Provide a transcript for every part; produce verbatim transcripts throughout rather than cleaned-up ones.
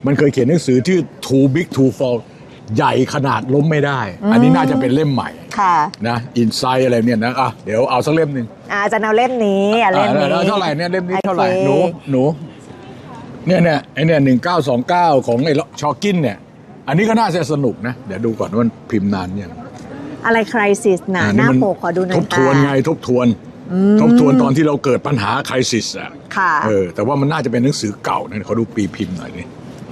มันเคยเขียนหนังสือที่ too big to fall ใหญ่ขนาดล้มไม่ได้อันนี้น่าจะเป็นเล่มใหม่นะอินไซด์อะไรเนี่ยนะอ่ะเดี๋ยวเอาสักเล่มหนึ่งอาจะเอาเล่มนี้อ่ะเล่มนี้เท่าไหร่เนี่ยเล่มนี้เท่าไหร่หนูหนูเนี่ยเนี่ยไอเนี่ยหนึ่งเก้าสองเก้าของไอชอกินเนี่ยอันนี้ก็น่าจะสนุกนะเดี๋ยวดูก่อนว่ามันพิมพ์นานยังอะไรคริสิสนะหน้าปกขอดูหน่อยทบทวนไงทบทวนทบทวนตอนที่เราเกิดปัญหาคริสิสอ่ะเออแต่ว่ามันน่าจะเป็นหนังสือเก่านะขอดูปีพิมพ์หน่อยนี่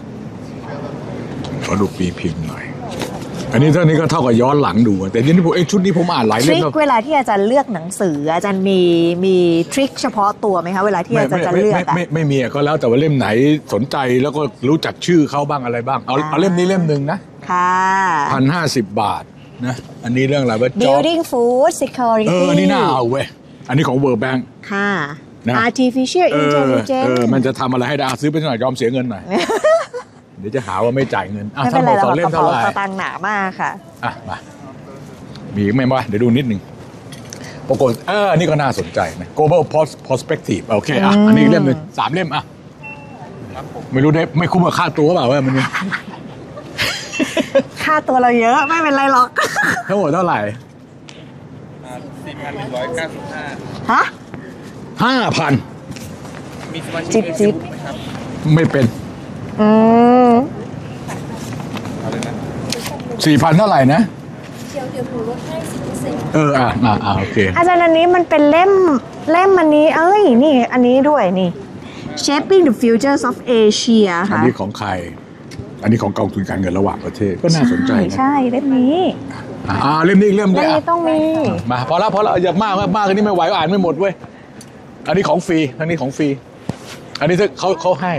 ขอดูปีพิมพ์หน่อยอันนี้เท่านี้ก็เท่ากับย้อนหลังดูแต่ทีนี้ผมเอ้ชุดนี้ผมอ่านหลายเล่มแล้วเวลาที่อาจารย์เลือกหนังสืออาจารย์มีมีทริคเฉพาะตัวไหมคะเวลาที่อาจารย์จะเลือกอะไม่ไม่มีก็แล้วแต่ว่าเล่มไหนสนใจแล้วก็รู้จักชื่อเขาบ้างอะไรบ้างเอาเอาเล่มนี้เล่มหนึ่งนะค่ะพันห้าสิบบาทนะอันนี้เรื่องอะไรว่า building food security เออนี่น่าเอาเว้ยอันนี้ของ World Bank ค่ะ artificial intelligence เออมันจะทำอะไรให้ได้ซื้อไปหน่อยยอมเสียเงินหน่อยเดี๋ยวจะหาว่าไม่จ่ายเงินอ่ะทั้งหมดสองเล่มเท่าไหร่ตังค์หนามากค่ะอ่ะมามีอีกไหมวะเดี๋ยวดูนิดนึงปรากฏเออนี่ก็น่าสนใจนะ global perspective โอเคอ่ะอันนี้เล่มนึงสามเล่มอ่ะไม่รู้ได้ไม่คุ้มกับค่าตัวเปล่าว่ามันนี่ค่าตัวเราเยอะไม่เป็นไรหรอกทั้งหมดเท่าไหร่สี่พันหนึ่งร้อยเก้าสิบห้าฮะห้าพันมีสมาชิกจิบไหมครับไม่เป็นอืมสี่พันเท่าไหร่นะเดี๋ยวเดี๋ยวหนูลดให้สิบเปอร์เซ็นต์เอออ่ะอ่ะโอเคอาจารย์อันนี้มันเป็นเล่มเล่มอันนี้เอ้ยนี่อันนี้ด้วยนี่ Shaping the Futures of Asia ค่ะอันนี้ของใครอันนี้ของกองทุนการเงินระหว่างประเทศก็น่าสนใจนะใช่เล่มนี้อ่าเล่มนี้เล่มนี้ต้องมีมาพอแล้วพอแล้วอยากมากมากอันนี้ไม่ไหวอ่านไม่หมดเว้ยอันนี้ของฟรีอันนี้ของฟรีอันนี้เขาเขาให้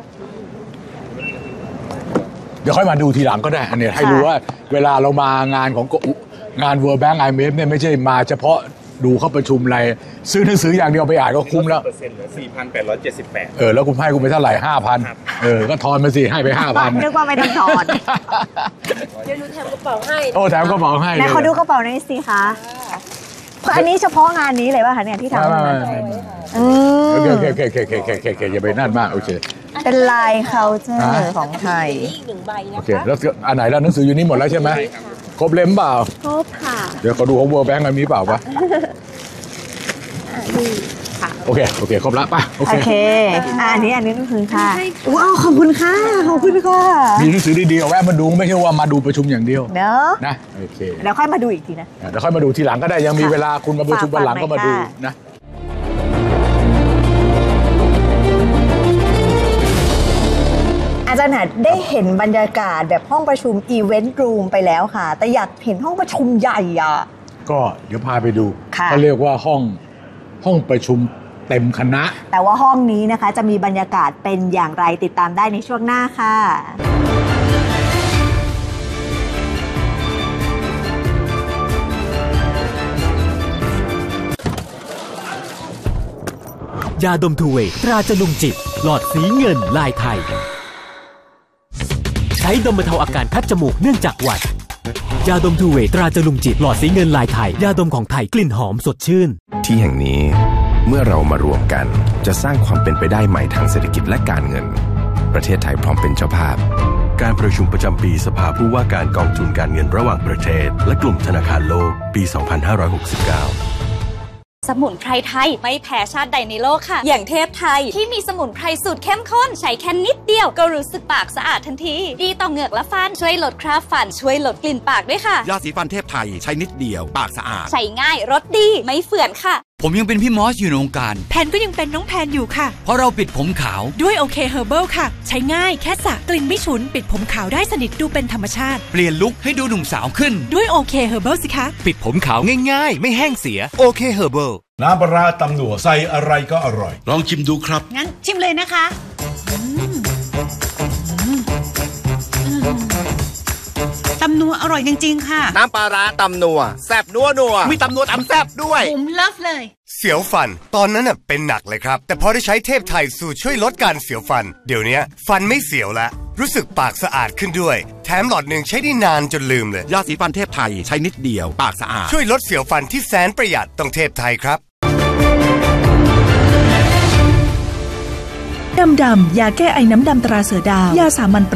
เดี๋ยวค่อยมาดูทีหลังก็ได้อันนี้ให้รู้ว่าเวลาเรามางานของงาน World Bank ไอ เอ็ม เอฟ เนี่ยไม่ใช่มาเฉพาะดูเข้าประชุมอะไรซื้อหนังสืออย่างเดียวไปอ่านก็คุ้มแล้วเปอร์เซ็นต์เหลือ สี่พันแปดร้อยเจ็ดสิบแปดเออแล้วคุณให้คุณไปเท่าไหร่ ห้าพัน เออก็ทอนมาสิให้ไป ห้าพันนึกว่าไม่ต้องทอนเดี๋ยวหนูแถมกระเป๋าให้โอ้แถมกระเป๋าให้แล้วเขาดูกระเป๋าหน่อยสิคะอันนี้เฉพาะงานนี้เลยป่ะคะเนี่ยที่ทำมาอืมโอเคโอเคโอเคโอเคโอเคโอเคอย่าไปนั่นมากโอเคเป็นลาย culture ของไทยอีกหนึ่งใบนะคะโอเคแล้วอันไหนแล้วหนังสืออยู่นี่หมดแล้วใช่ไหมครบเล่มเปล่าครบค่ะเดี๋ยวเขาดูของ World Bank อันนี้เปล่าวะโอเคโอเคครบแล้วป่ะโอเคโอเคอันนี้อันนี้ก็คือค่ะว้าวขอบคุณค่ะขอบคุณค่ะมีหนังสือดีๆเอาแวะมาดูไม่ใช่ว่ามาดูประชุมอย่างเดียวเนอะนะโอเคเดี๋ยวค่อยมาดูอีกทีนะเดี๋ยวค่อยมาดูทีหลังก็ได้ยังมีเวลาคุณมาประชุมวันหลังก็มาดูนะอาจารย์หัดได้เห็นบรรยากาศแบบห้องประชุมอีเวนต์รูมไปแล้วค่ะแต่อยากเห็นห้องประชุมใหญ่อ่ะก็เดี๋ยวพาไปดูเขาเรียกว่าห้องห้องประชุมเต็มคณะแต่ว่าห้องนี้นะคะจะมีบรรยากาศเป็นอย่างไรติดตามได้ในช่วงหน้าค่ะยาดมทูเวย์ตราจลุงจิตหลอดสีเงินลายไทยใช้ดมบรรเทาอาการคัดจมูกเนื่องจากหวัดยาดมทูเวย์ตราจลุงจิตหลอดสีเงินลายไทยยาดมของไทยกลิ่นหอมสดชื่นที่แห่งนี้เมื่อเรามารวมกันจะสร้างความเป็นไปได้ใหม่ทางเศรษฐกิจและการเงินประเทศไทยพร้อมเป็นเจ้าภาพการประชุมประจำปีสภาผู้ว่าการกองทุนการเงินระหว่างประเทศและกลุ่มธนาคารโลกปี สองพันห้าร้อยหกสิบเก้าสมุนไพรไทยไม่แพ้ชาติใดในโลกค่ะอย่างเทพไทยที่มีสมุนไพรสูตรเข้มข้นใช้แค่นิดเดียวก็รู้สึกปากสะอาดทันทีดีต่อเหงือกและฟันช่วยลดคราบฟันช่วยลดกลิ่นปากด้วยค่ะยาสีฟันเทพไทยใช้นิดเดียวปากสะอาดใช้ง่ายรสดีไม่เฝื่อนค่ะผมยังเป็นพี่มอสอยู่ในวงการแพนก็ยังเป็นน้องแพนอยู่ค่ะเพราะเราปิดผมขาวด้วยโอเคเฮอร์เบิลค่ะใช้ง่ายแค่สระกลิ่นไม่ฉุนปิดผมขาวได้สนิทดูเป็นธรรมชาติเปลี่ยนลุคให้ดูหนุ่มสาวขึ้นด้วยโอเคเฮอร์เบิลสิคะปิดผมขาวง่ายๆไม่แห้งเสียโอเคเฮอร์เบิลน้ำปลาร้าตำหนัวใส่อะไรก็อร่อยลองชิมดูครับงั้นชิมเลยนะคะตำนัวอร่อยจริงๆค่ะน้ำปลาร้าตำนัวแซ่บนัวนัวมีตำนัวตำแซ่บด้วยผมเลิฟเลยเสียวฟันตอนนั้นน่ะเป็นหนักเลยครับแต่พอได้ใช้เทพไทยสูตรช่วยลดการเสียวฟันเดี๋ยวนี้ฟันไม่เสียวแล้วรู้สึกปากสะอาดขึ้นด้วยแถมหลอดหนึ่งใช้ได้นานจนลืมเลยยาสีฟันเทพไทยใช้นิดเดียวปากสะอาดช่วยลดเสียวฟันที่แสนประหยัดต้องเทพไทยครับดำดำยาแก้ไอน้ำดำตราเสือดาวยาสามัญ